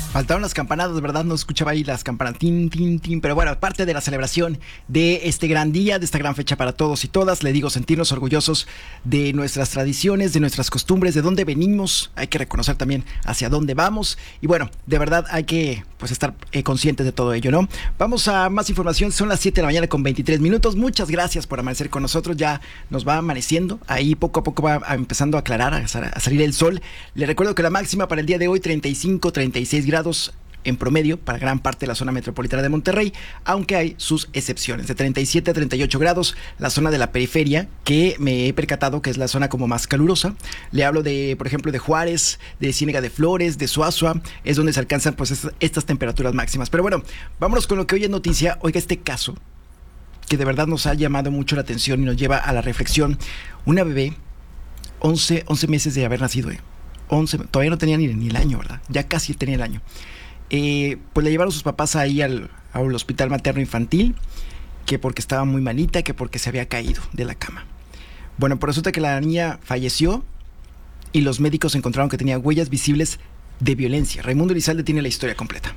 Faltaron las campanadas, ¿verdad? No escuchaba ahí las campanas, tin, tin, tin. Pero bueno, parte de la celebración de este gran día, de esta gran fecha para todos y todas, le digo, sentirnos orgullosos de nuestras tradiciones, de nuestras costumbres, de dónde venimos. Hay que reconocer también hacia dónde vamos. Y bueno, de verdad hay que pues estar conscientes de todo ello, ¿no? Vamos a más información. Son las 7 de la mañana con 23 minutos. Muchas gracias por amanecer con nosotros. Ya nos va amaneciendo. Ahí poco a poco va empezando a aclarar, a salir el sol. Le recuerdo que la máxima para el día de hoy, 35, 36 grados en promedio para gran parte de la zona metropolitana de Monterrey, aunque hay sus excepciones, de 37 a 38 grados, la zona de la periferia, que me he percatado que es la zona como más calurosa. Le hablo de, por ejemplo, de Juárez, de Ciénega de Flores, de Suazua, es donde se alcanzan pues estas temperaturas máximas. Pero bueno, vámonos con lo que hoy es noticia. Oiga, este caso, que de verdad nos ha llamado mucho la atención y nos lleva a la reflexión. Una bebé, 11 meses de haber nacido, 11, todavía no tenía ni el año, ¿verdad? Ya casi tenía el año. Pues le llevaron sus papás ahí al hospital materno infantil, que porque estaba muy malita, que porque se había caído de la cama. Bueno, pues resulta que la niña falleció y los médicos encontraron que tenía huellas visibles de violencia. Raimundo Elizalde tiene la historia completa.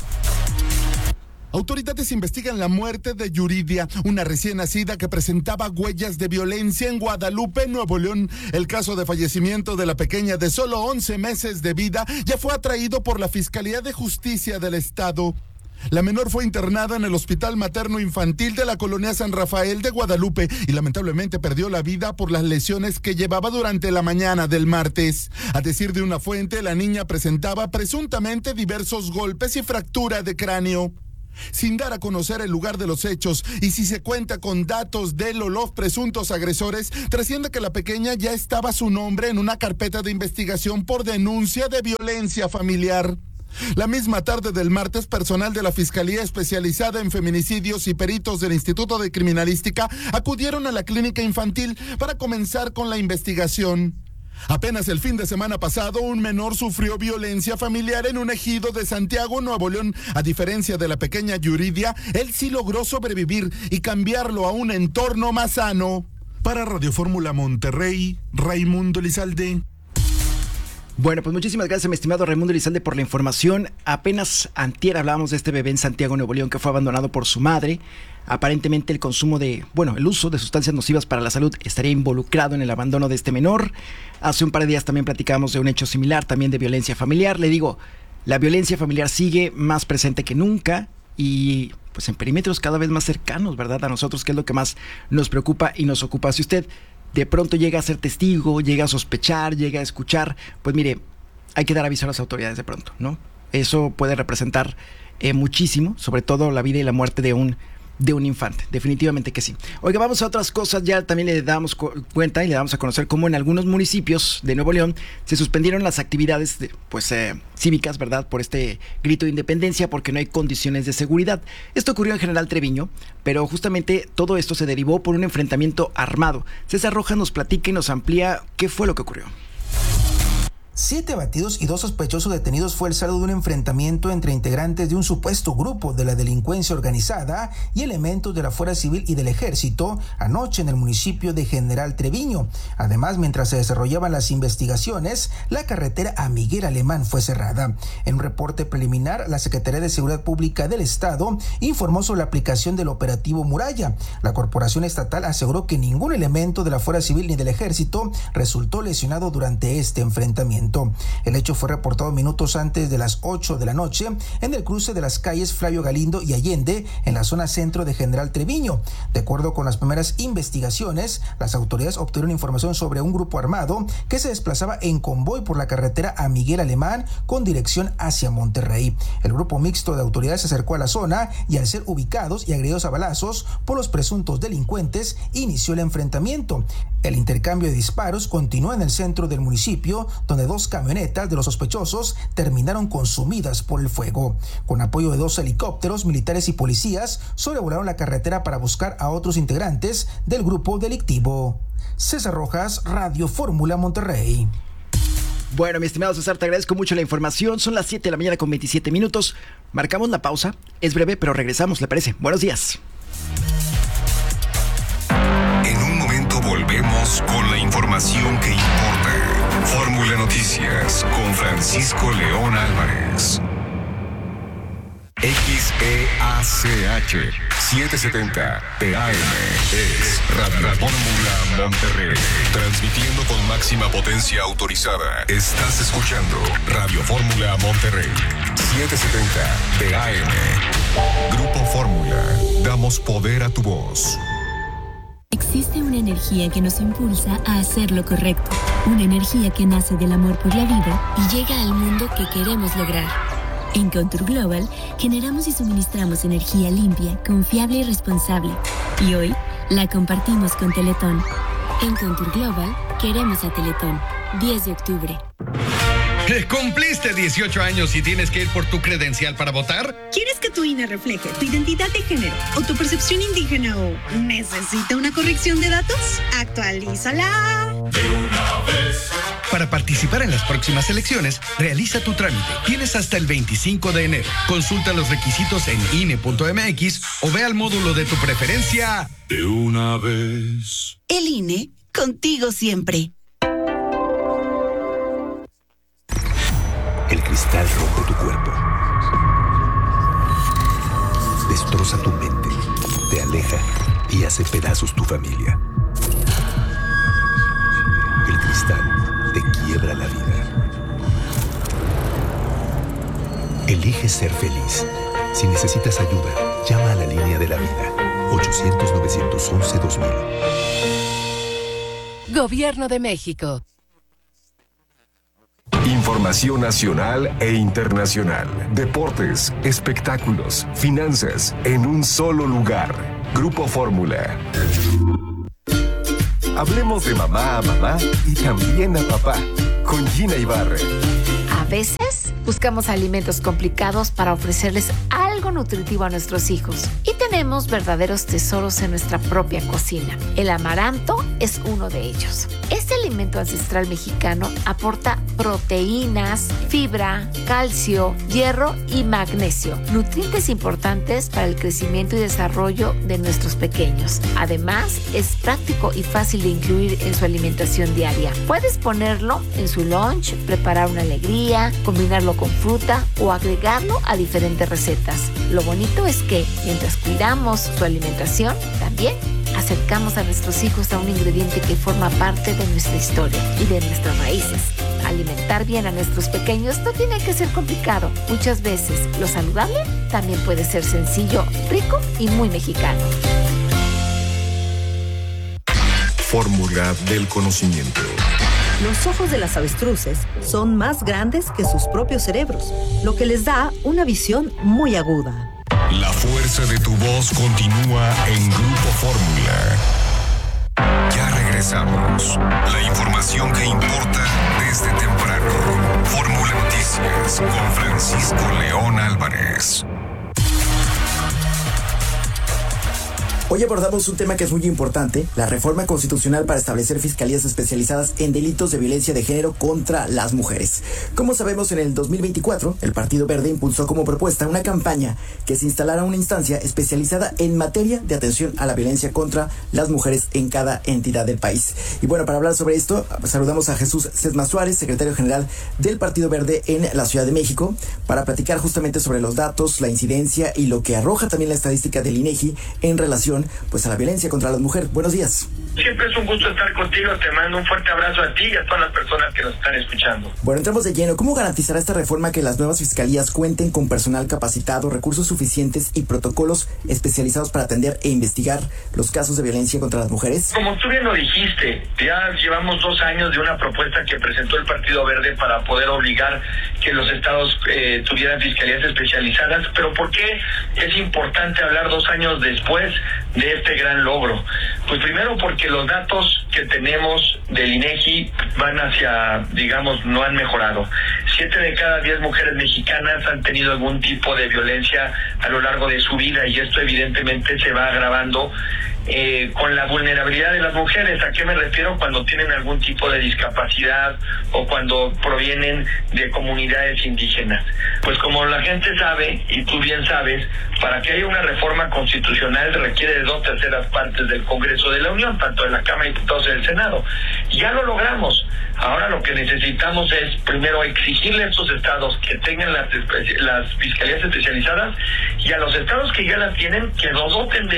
Autoridades investigan la muerte de Yuridia, una recién nacida que presentaba huellas de violencia en Guadalupe, Nuevo León. El caso de fallecimiento de la pequeña de solo 11 meses de vida ya fue atraído por la Fiscalía de Justicia del Estado. La menor fue internada en el Hospital Materno Infantil de la Colonia San Rafael de Guadalupe y lamentablemente perdió la vida por las lesiones que llevaba durante la mañana del martes. A decir de una fuente, la niña presentaba presuntamente diversos golpes y fractura de cráneo. Sin dar a conocer el lugar de los hechos y si se cuenta con datos de los presuntos agresores, trasciende que la pequeña ya estaba su nombre en una carpeta de investigación por denuncia de violencia familiar. La misma tarde del martes, personal de la Fiscalía Especializada en Feminicidios y peritos del Instituto de Criminalística acudieron a la clínica infantil para comenzar con la investigación. Apenas el fin de semana pasado, un menor sufrió violencia familiar en un ejido de Santiago, Nuevo León. A diferencia de la pequeña Yuridia, él sí logró sobrevivir y cambiarlo a un entorno más sano. Para Radio Fórmula Monterrey, Raimundo Elizalde. Bueno, pues muchísimas gracias, mi estimado Raimundo Elizalde, por la información. Apenas antier hablábamos de este bebé en Santiago, Nuevo León, que fue abandonado por su madre. Aparentemente el el uso de sustancias nocivas para la salud estaría involucrado en el abandono de este menor. Hace un par de días también platicábamos de un hecho similar, también de violencia familiar. Le digo, la violencia familiar sigue más presente que nunca y pues en perímetros cada vez más cercanos, ¿verdad? A nosotros, que es lo que más nos preocupa y nos ocupa. Si usted de pronto llega a ser testigo, llega a sospechar, llega a escuchar, pues mire, hay que dar aviso a las autoridades de pronto, ¿no? Eso puede representar muchísimo, sobre todo la vida y la muerte de un infante, definitivamente que sí. Oiga, vamos a otras cosas. Ya también le damos cuenta y le damos a conocer cómo en algunos municipios de Nuevo León se suspendieron las actividades cívicas, ¿verdad? Por este grito de independencia, porque no hay condiciones de seguridad. Esto ocurrió en General Treviño, pero justamente todo esto se derivó por un enfrentamiento armado. César Rojas nos platica y nos amplía qué fue lo que ocurrió. 7 abatidos y 2 sospechosos detenidos fue el saldo de un enfrentamiento entre integrantes de un supuesto grupo de la delincuencia organizada y elementos de la Fuerza Civil y del Ejército anoche en el municipio de General Treviño. Además, mientras se desarrollaban las investigaciones, la carretera a Miguel Alemán fue cerrada. En un reporte preliminar, la Secretaría de Seguridad Pública del Estado informó sobre la aplicación del operativo Muralla. La corporación estatal aseguró que ningún elemento de la Fuerza Civil ni del Ejército resultó lesionado durante este enfrentamiento. El hecho fue reportado minutos antes de las 8 de la noche en el cruce de las calles Flavio Galindo y Allende en la zona centro de General Treviño. De acuerdo con las primeras investigaciones, las autoridades obtuvieron información sobre un grupo armado que se desplazaba en convoy por la carretera a Miguel Alemán con dirección hacia Monterrey. El grupo mixto de autoridades se acercó a la zona y al ser ubicados y agredidos a balazos por los presuntos delincuentes, inició el enfrentamiento. El intercambio de disparos continuó en el centro del municipio, donde 2 camionetas de los sospechosos terminaron consumidas por el fuego. Con apoyo de 2 helicópteros, militares y policías sobrevolaron la carretera para buscar a otros integrantes del grupo delictivo. César Rojas, Radio Fórmula Monterrey. Bueno, mi estimado César, te agradezco mucho la información. Son las 7 de la mañana con 27 minutos. Marcamos la pausa. Es breve, pero regresamos, ¿le parece? Buenos días. En un momento volvemos con la información que importa. Fórmula Noticias con Francisco León Álvarez. XEACH 770 PM es Radio Fórmula Monterrey. Transmitiendo con máxima potencia autorizada. Estás escuchando Radio Fórmula Monterrey 770 AM. Grupo Fórmula. Damos poder a tu voz. Existe una energía que nos impulsa a hacer lo correcto. Una energía que nace del amor por la vida y llega al mundo que queremos lograr. En Contour Global generamos y suministramos energía limpia, confiable y responsable. Y hoy la compartimos con Teletón. En Contour Global queremos a Teletón. 10 de octubre. ¿Cumpliste 18 años y tienes que ir por tu credencial para votar? ¿Quieres que tu INE refleje tu identidad de género o tu percepción indígena o necesita una corrección de datos? ¡Actualízala! De una vez. Para participar en las próximas elecciones, realiza tu trámite. Tienes hasta el 25 de enero. Consulta los requisitos en INE.mx o ve al módulo de tu preferencia. De una vez. El INE, contigo siempre. El cristal rompe tu cuerpo. Destroza tu mente, te aleja y hace pedazos tu familia. El cristal te quiebra la vida. Elige ser feliz. Si necesitas ayuda, llama a la línea de la vida. 800-911-2000. Gobierno de México. Información nacional e internacional. Deportes, espectáculos, finanzas, en un solo lugar. Grupo Fórmula. Hablemos de mamá a mamá y también a papá. Con Gina Ibarra. A veces buscamos alimentos complicados para ofrecerles algo nutritivo a nuestros hijos. Y tenemos verdaderos tesoros en nuestra propia cocina. El amaranto es uno de ellos. Este alimento ancestral mexicano aporta proteínas, fibra, calcio, hierro y magnesio, nutrientes importantes para el crecimiento y desarrollo de nuestros pequeños. Además, es práctico y fácil de incluir en su alimentación diaria. Puedes ponerlo en su lunch, preparar una alegría, combinarlo con fruta o agregarlo a diferentes recetas. Lo bonito es que, mientras cuidamos su alimentación, también acercamos a nuestros hijos a un ingrediente que forma parte de nuestra historia y de nuestras raíces. Alimentar bien a nuestros pequeños no tiene que ser complicado. Muchas veces lo saludable también puede ser sencillo, rico y muy mexicano. Fórmula del conocimiento. Los ojos de las avestruces son más grandes que sus propios cerebros, lo que les da una visión muy aguda. La fuerza de tu voz continúa en Grupo Fórmula. Ya regresamos. La información que importa desde temprano. Fórmula Noticias con Francisco León Álvarez. Hoy abordamos un tema que es muy importante, la reforma constitucional para establecer fiscalías especializadas en delitos de violencia de género contra las mujeres. Como sabemos, en el 2024, el Partido Verde impulsó como propuesta una campaña que se instalara una instancia especializada en materia de atención a la violencia contra las mujeres en cada entidad del país. Y bueno, para hablar sobre esto, saludamos a Jesús Sesma Suárez, secretario general del Partido Verde en la Ciudad de México, para platicar justamente sobre los datos, la incidencia y lo que arroja también la estadística del INEGI en relación pues a la violencia contra las mujeres. Buenos días. Siempre es un gusto estar contigo. Te mando un fuerte abrazo a ti y a todas las personas que nos están escuchando. Bueno, entramos de lleno. ¿Cómo garantizará esta reforma que las nuevas fiscalías cuenten con personal capacitado, recursos suficientes y protocolos especializados para atender e investigar los casos de violencia contra las mujeres? Como tú bien lo dijiste, ya llevamos 2 años de una propuesta que presentó el Partido Verde para poder obligar que los estados tuvieran fiscalías especializadas. Pero ¿por qué es importante hablar 2 años después de este gran logro? Pues primero porque los datos que tenemos del INEGI van hacia, digamos, no han mejorado. 7 de cada 10 mujeres mexicanas han tenido algún tipo de violencia a lo largo de su vida y esto evidentemente se va agravando con la vulnerabilidad de las mujeres. ¿A qué me refiero? Cuando tienen algún tipo de discapacidad o cuando provienen de comunidades indígenas. Pues como la gente sabe, y tú bien sabes, para que haya una reforma constitucional requiere de 2/3 partes del Congreso de la Unión, tanto de la Cámara de Diputados y del Senado. Ya lo logramos. Ahora lo que necesitamos es, primero, exigirle a estos estados que tengan las fiscalías especializadas, y a los estados que ya las tienen, que nos doten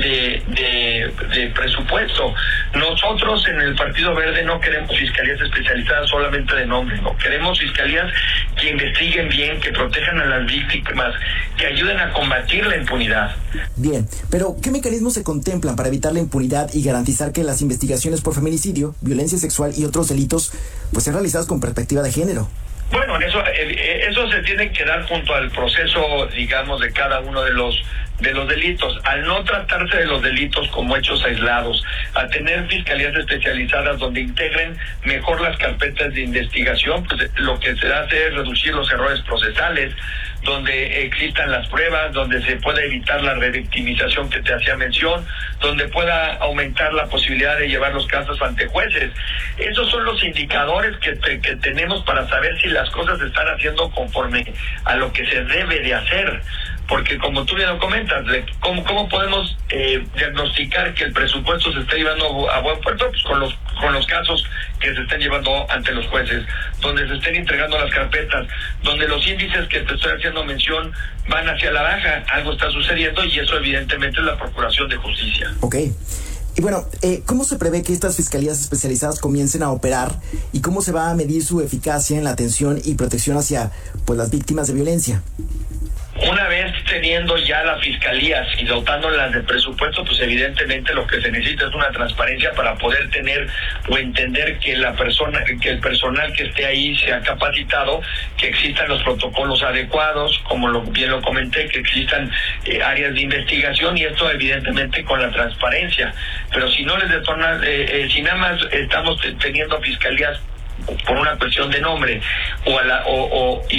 de presupuesto. Nosotros en el Partido Verde no queremos fiscalías especializadas solamente de nombre, no. Queremos fiscalías que investiguen bien, que protejan a las víctimas, que ayuden a combatir la impunidad. Bien, pero ¿qué mecanismos se contemplan para evitar la impunidad y garantizar que las investigaciones por feminicidio, violencia sexual y otros delitos pues sean realizadas con perspectiva de género? Bueno, eso se tiene que dar junto al proceso, digamos, de cada uno de los delitos. Al no tratarse de los delitos como hechos aislados, a tener fiscalías especializadas donde integren mejor las carpetas de investigación, pues lo que se hace es reducir los errores procesales, donde existan las pruebas, donde se pueda evitar la revictimización que te hacía mención, donde pueda aumentar la posibilidad de llevar los casos ante jueces. Esos son los indicadores que tenemos para saber si las cosas se están haciendo conforme a lo que se debe de hacer. Porque como tú bien lo comentas, ¿cómo podemos diagnosticar que el presupuesto se está llevando a buen puerto? Pues con los casos que se estén llevando ante los jueces, donde se estén entregando las carpetas, donde los índices que te estoy haciendo mención van hacia la baja. Algo está sucediendo y eso evidentemente es la Procuración de Justicia. Ok. Y bueno, ¿cómo se prevé que estas fiscalías especializadas comiencen a operar y cómo se va a medir su eficacia en la atención y protección hacia pues las víctimas de violencia? Una vez teniendo ya las fiscalías y dotándolas de presupuesto, pues evidentemente lo que se necesita es una transparencia para poder tener o entender que el personal que esté ahí sea capacitado, que existan los protocolos adecuados, como bien lo comenté, que existan áreas de investigación, y esto evidentemente con la transparencia. Pero si no les detona, si nada más estamos teniendo fiscalías por una cuestión de nombre o